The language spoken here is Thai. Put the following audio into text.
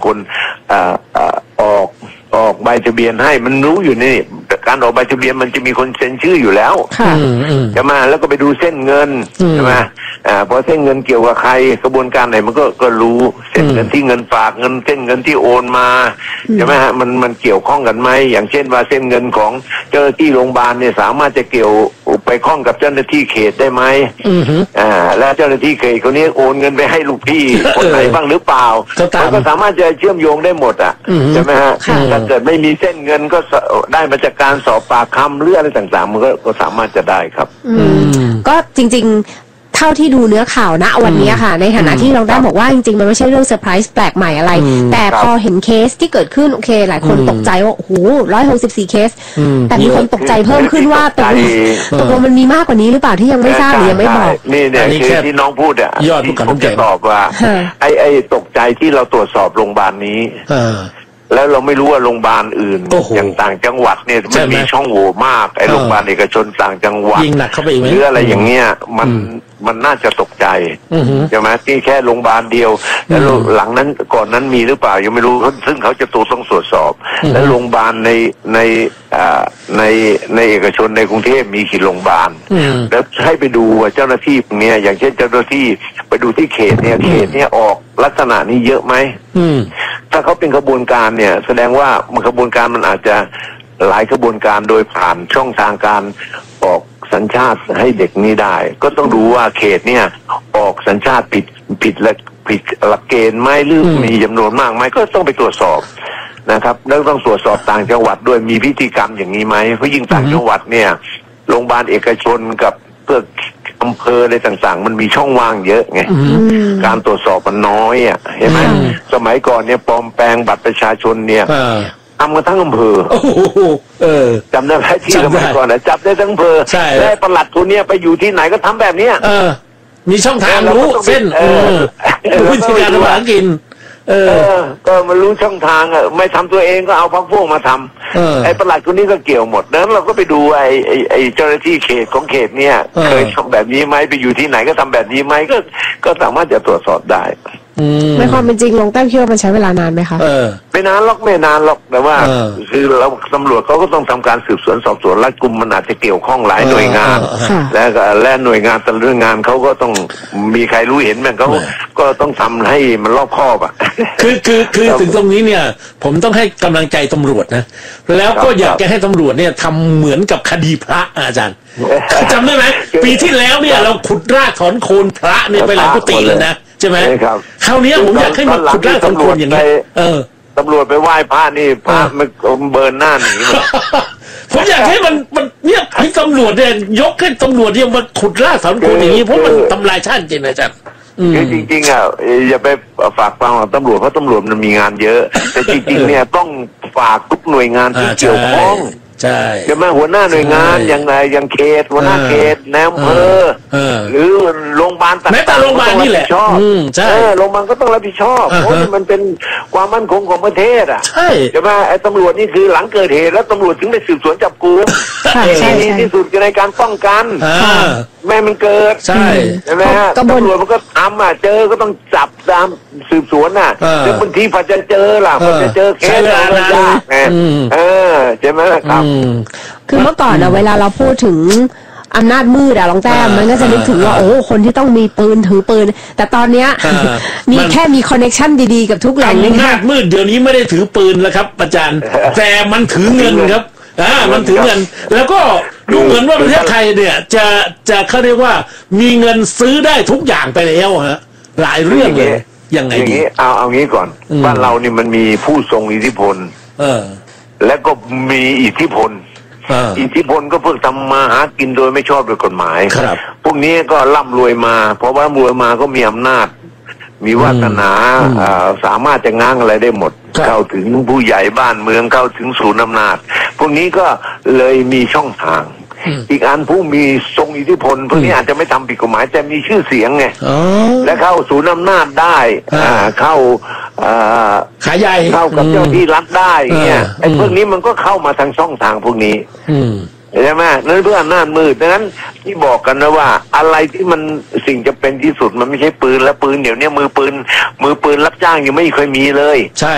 คนออกใบทะเบียนให้มันรู้อยู่นี่การออกใบทะเบียนมันจะมีคนเซ็นชื่ออยู่แล้วใช่ไหมแล้วก็ไปดูเส้นเงินใช่ไหมพอเส้นเงินเกี่ยวกับใครกระบวนการไหนมันก็รู้เส้นเงินที่เงินฝากเงินเส้นเงินที่โอนมาใช่ไหมฮะมันเกี่ยวข้องกันไหมอย่างเช่นว่าเส้นเงินของเจ้าหน้าที่โรงพยาบาลเนี่ยสามารถจะเกี่ยวไปข้องกับเจ้าหน้าที่เขตได้ไหมแล้วเจ้าหน้าที่เขตคนนี้โอนเงินไปให้ลูกพี่คนไหนบ้างหรือเปล่ามันก็สามารถจะเชื่อมโยงได้หมดอ่ะใช่ไหมฮะถ้าเกิดไม่มีเส้นเงินก็ได้มาจากการสอบปากคำหรืออะไรต่างๆมันก็สามารถจะได้ครับก็จริงๆเท่าที่ดูเนื้อข่าวณวันนี้ค่ะในฐานะที่เราได้บอกว่าจริงๆมันไม่ใช่เรื่องเซอร์ไพรส์แปลกใหม่อะไรแต่พอเห็นเคสที่เกิดขึ้นโอเคหลายคนตกใจว่าโอ้โห164เคสแต่มีคนตกใจเพิ่มขึ้นว่าตกลงมันมีมากกว่านี้หรือเปล่าที่ยังไม่ทราบหรือยังไม่บอกนี่เนี่ยคือที่น้องพูดอ่ะที่ผมจะตอบว่าไอ้ตกใจที่เราตรวจสอบโรงพยาบาลนี้แล้วเราไม่รู้ว่าโรงพยาบาลอื่นอย่างต่างจังหวัดเนี่ยมันมีช่องโหว่มากไอ้โรงพยาบาลเอกชนต่างจังหวัดยิ่งหนักเข้าไปอีกหรืออะไรอย่างเงี้ยมันน่าจะตกใจใช่ไหมที่แค่โรงพยาบาลเดียวแล้วหลังนั้นก่อนนั้นมีหรือเปล่ายังไม่รู้ซึ่งเขาจะต้องตรวจสอบแล้วโรงพยาบาลในเอกชนในกรุงเทพมีกี่โรงพยาบาลแล้วให้ไปดูเจ้าหน้าที่เนี่ยอย่างเช่นเจ้าหน้าที่ไปดูที่เขตเนี่ยออกลักษณะนี้เยอะไหมถ้าเขาเป็นขบวนการเนี่ยแสดงว่ามันขบวนการมันอาจจะหลายขบวนการโดยผ่านช่องทางการออกสัญชาติให้เด็กนี้ได้ก็ต้องดูว่าเขตเนี่ยออกสัญชาติผิดหลักเกณฑ์ไหมหรือมีจำนวนมากไหมก็ต้องไปตรวจสอบนะครับแล้วต้องตรวจสอบต่างจังหวัดด้วยมีพิธีกรรมอย่างนี้ไหมเพราะยิ่งต่างจังหวัดเนี่ยโรงพยาบาลเอกชนกับเพื่ออำเภออะไรต่างๆมันมีช่องว่างเยอะไงการตรวจสอบมันน้อยอ่ะเห็นไหมสมัยก่อนเนี่ยปลอมแปลงบัตรประชาชนเนี่ยทำกันทั้งอำเภอจำได้ไหมที่สมัยก่อนนะจับได้ทั้งอำเภอและปลัดคนนี้ไปอยู่ที่ไหนก็ทำแบบเนี้ยมีช่องทางรู้เส้นวิธีการหากินก็มันรู้ช่องทางอ่ะไม่ทำตัวเองก็เอาพวกมาทำไอ้ปลัดคนนี้ก็เกี่ยวหมดดังนั้นเราก็ไปดูไอ้เจ้าหน้าที่เขตของเขตเนี่ยเคยทำแบบนี้ไหมไปอยู่ที่ไหนก็ทำแบบนี้ไหมก็สามารถจะตรวจสอบได้ในความเป็นจริงลงแต้มคิดว่ามันใช้เวลานานไหมคะไม่นานหรอกแต่ว่าคือเราตำรวจเขาก็ต้องทำการสืบสวนสอบสวนรัดกุมมันอาจจะเกี่ยวข้องหลายหน่วยงานและหน่วยงานแต่ละหน่วยงานเขาก็ต้องมีใครรู้เห็นมันเขาก็ต้องทำให้มันรอบคอบอ่ะคือถึงตรงนี้เนี่ยผมต้องให้กำลังใจตำรวจนะแล้วก็อยากจะให้ตำรวจเนี่ยทำเหมือนกับคดีพระอาจารย์จำได้ไหมปีที่แล้วเนี่ยเราขุดรากถอนโคนพระเนี่ยไปหลายกุฏิเลยนะใช่ไหมคราวนี้ผมอยากให้มันขุดรากถอนโคนอย่างนี้ตำรวจไปไหว้พระนี่พระมันเบิร์นหน้าหนีผมอยากให้มันเนี่ยให้ตำรวจเนี่ยยกให้ตำรวจเนี่ยมาขุดรากถอนโคนอย่างนี้เพราะมันทำลายชาติจริงนะจ๊ะจริงๆอ่ะอย่าไปฝากฟังของตำรวจเพราะตำรวจมันมีงานเยอะแต่จริงๆเนี่ยต้องฝากทุกหน่วยงานที่เกี่ยวข้องจะมาหัวหน้าหน่วยงานอย่างเขตหัวหน้าเขตแนวอำเภอหรือโรงพยาบาลต่างๆแม้แต่โรงพยาบาลนี่แหละโรงพยาบาลก็ต้องรับผิดชอบเพราะมันเป็นความมั่นคงของประเทศอ่ะจะมาไอ้ตำรวจนี่คือหลังเกิดเหตุแล้วตำรวจถึงได้สืบสวนจับกุมดีที่สุดในการป้องกันแม่มันเกิดใช่ไหมฮะตำรวจมันก็ทำเจอก็ต้องจับตามสืบสวนน่ะซึ่งบางทีพอจะเจอล่ะพอจะเจอเคสอะไรยากไงใช่ไหมครับคือเมื่อก่อนเวลาเราพูดถึงอำนาจมืดลองแต้มมันก็จะนึกถึงว่าโอ้คนที่ต้องมีปืนถือปืนแต่ตอนเนี้ยมีแค่มีคอนเนคชั่นดีๆกับทุกแหล่งอำนาจมืดเดี๋ยวนี้ไม่ได้ถือปืนแล้วครับอาจารย์แต่มันถือเงินครับมันถือเงินแล้วก็ดูเหมือนว่าประเทศไทยเนี่ยจะเขาเรียกว่ามีเงินซื้อได้ทุกอย่างไปแล้วฮะหลายเรื่องเลยยังไงดีเอางี้ก่อนบ้านเรานี่มันมีผู้ทรงอิทธิพลและก็มีอิทธิพลก็เพิ่งทำมาหากินโดยไม่ชอบโดยกฎหมายพวกนี้ก็ร่ำรวยมาเพราะว่าร่ำรวยมาก็มีอำนาจมีวาสนาสามารถจะง้างอะไรได้หมดเข้าถึงผู้ใหญ่บ้านเมืองเข้าถึงศูนย์อำนาจพวกนี้ก็เลยมีช่องทางอีกอันผู้มีทรงอิทธิพลพวกนี้อาจจะไม่ทำผิดกฎหมายแต่มีชื่อเสียงไงและเข้าศูนย์อำนาจได้เข้าขายใหญ่เข้ากับเจ้าที่รัฐได้เนี่ยไอ้พวกนี้มันก็เข้ามาทางช่องทางพวกนี้ใช่ไหมนั่นเพื่ออำนาจมืดดังนั้นที่บอกกันนะว่าอะไรที่มันสิ่งจะเป็นที่สุดมันไม่ใช่ปืนและปืนเดี๋ยวนี้มือปืนรับจ้างยังไม่เคยมีเลยใช่